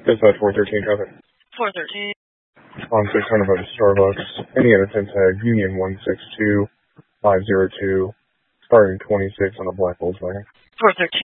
Dispatch 413 traffic. 413. On 600 by the Starbucks. Indiana 10 tag, Union 162502, starting 26 on a black Volkswagen. 413.